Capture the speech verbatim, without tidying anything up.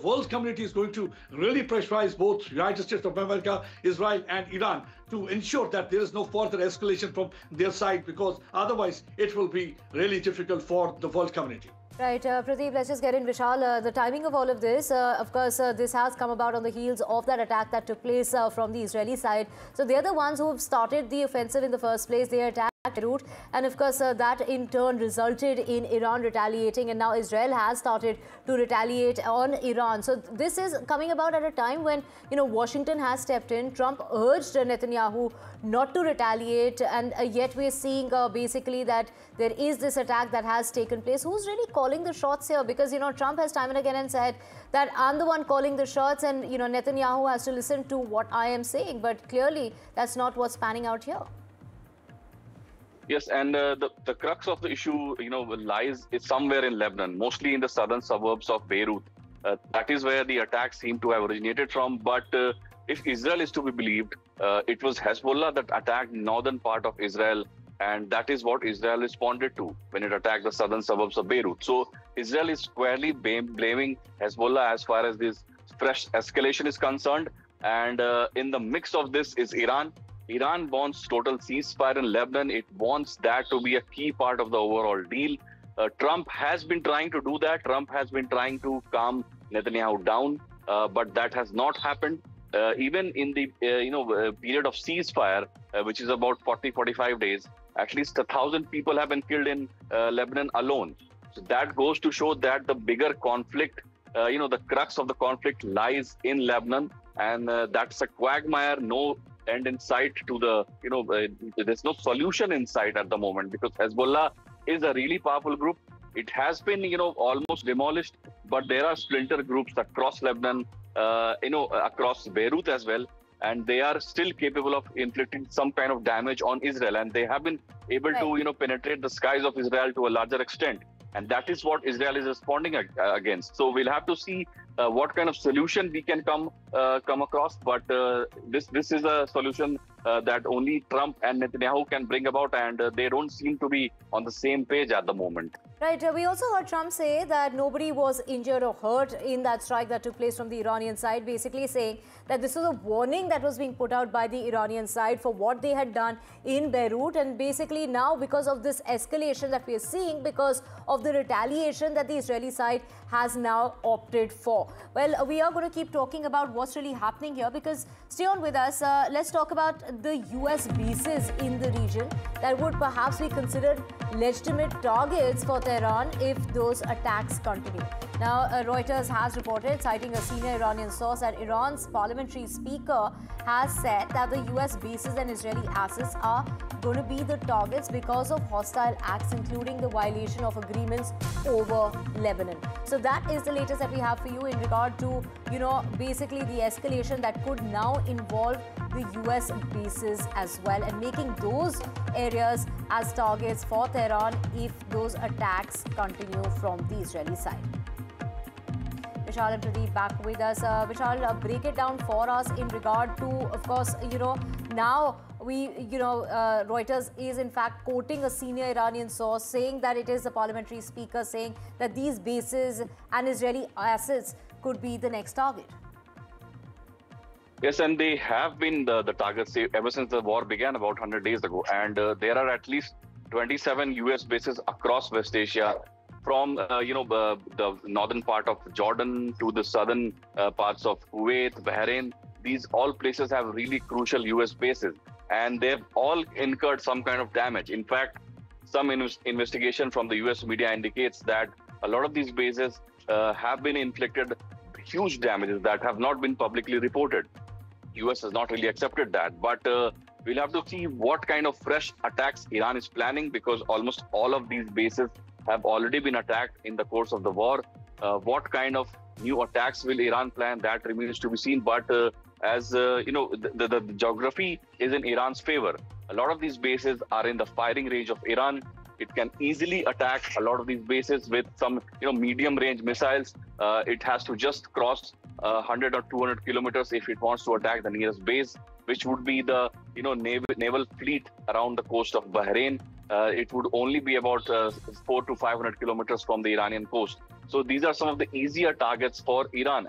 world community is going to really pressurize both United States of America, Israel, and Iran to ensure that there is no further escalation from their side, because otherwise it will be really difficult for the world community. Right, uh, Pradeep, let's just get in, Vishal. Uh, the timing of all of this, uh, of course, uh, this has come about on the heels of that attack that took place uh, from the Israeli side. So they're the ones who have started the offensive in the first place. They attacked Beirut, and of course uh, that in turn resulted in Iran retaliating, and now Israel has started to retaliate on Iran. So this is coming about at a time when, you know, Washington has stepped in. Trump urged Netanyahu not to retaliate, and uh, yet we're seeing uh, basically that there is this attack that has taken place. Who's really calling the shots here? Because, you know, Trump has time and again and said that I'm the one calling the shots, and, you know, Netanyahu has to listen to what I am saying, but clearly that's not what's panning out here. Yes, and uh, the, the crux of the issue, you know, lies is somewhere in Lebanon, mostly in the southern suburbs of Beirut. Uh, that is where the attacks seem to have originated from. But uh, if Israel is to be believed, uh, it was Hezbollah that attacked northern part of Israel, and that is what Israel responded to when it attacked the southern suburbs of Beirut. So Israel is squarely blaming Hezbollah as far as this fresh escalation is concerned. And uh, in the mix of this is Iran. Iran wants total ceasefire in Lebanon. It wants that to be a key part of the overall deal. Uh, Trump has been trying to do that. Trump has been trying to calm Netanyahu down, uh, but that has not happened. Uh, even in the uh, you know uh, period of ceasefire, uh, which is about forty, forty-five days, at least a thousand people have been killed in uh, Lebanon alone. So that goes to show that the bigger conflict, uh, you know, the crux of the conflict lies in Lebanon, and uh, that's a quagmire. No end in sight to the, you know, uh, there's no solution in sight at the moment, because Hezbollah is a really powerful group. It has been, you know, almost demolished, but there are splinter groups across Lebanon, uh, you know, across Beirut as well, and they are still capable of inflicting some kind of damage on Israel, and they have been able right. to, you know, penetrate the skies of Israel to a larger extent. And that is what Israel is responding ag against. So we'll have to see uh, what kind of solution we can come uh, come across. But uh, this this is a solution uh, that only Trump and Netanyahu can bring about, and uh, they don't seem to be on the same page at the moment. Right. Uh, we also heard Trump say that nobody was injured or hurt in that strike that took place from the Iranian side, basically saying that this was a warning that was being put out by the Iranian side for what they had done in Beirut. And basically now, because of this escalation that we are seeing, because of the retaliation that the Israeli side has now opted for. Well, uh, we are going to keep talking about what's really happening here, because stay on with us. Uh, let's talk about the U S bases in the region that would perhaps be considered legitimate targets for Tehran if those attacks continue. Now, uh, Reuters has reported, citing a senior Iranian source, that Iran's parliamentary speaker has said that the U S bases and Israeli assets are going to be the targets because of hostile acts, including the violation of agreements over Lebanon. So that is the latest that we have for you in regard to, you know, basically the escalation that could now involve the U S bases as well, and making those areas as targets for Tehran if those attacks continue from the Israeli side. Vishal and Pradeep back with us. Uh, Vishal, uh, break it down for us in regard to, of course, you know, now we, you know, uh, Reuters is in fact quoting a senior Iranian source saying that it is the parliamentary speaker saying that these bases and Israeli assets could be the next target. Yes, and they have been the, the targets ever since the war began about one hundred days ago. And uh, there are at least twenty-seven U S bases across West Asia, from, uh, you know, uh, the northern part of Jordan to the southern uh, parts of Kuwait, Bahrain. These all places have really crucial U S bases, and they've all incurred some kind of damage. In fact, some in investigation from the U S media indicates that a lot of these bases uh, have been inflicted huge damages that have not been publicly reported. U S has not really accepted that, but uh, we'll have to see what kind of fresh attacks Iran is planning, because almost all of these bases have already been attacked in the course of the war. Uh, what kind of new attacks will Iran plan? That remains to be seen. But uh, as uh, you know, the, the, the geography is in Iran's favor. A lot of these bases are in the firing range of Iran. It can easily attack a lot of these bases with some, you know, medium-range missiles. Uh, it has to just cross uh, one hundred or two hundred kilometers if it wants to attack the nearest base, which would be the, you know, naval, naval fleet around the coast of Bahrain. Uh, it would only be about uh, four to five hundred kilometers from the Iranian coast. So these are some of the easier targets for Iran.